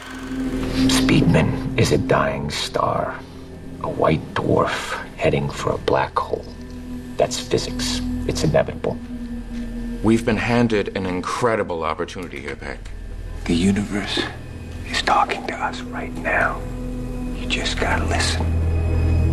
Speedman is a dying star. A white dwarf heading for a black hole. That's physics. It's inevitable. We've been handed an incredible opportunity here, Peck. The universe is talking to us right now. You just gotta listen.